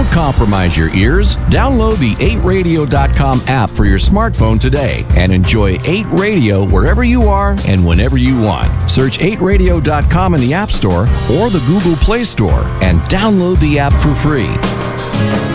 Don't compromise your ears. Download the 8radio.com app for your smartphone today and enjoy 8 Radio wherever you are and whenever you want. Search 8radio.com in the App Store or the Google Play Store and download the app for free.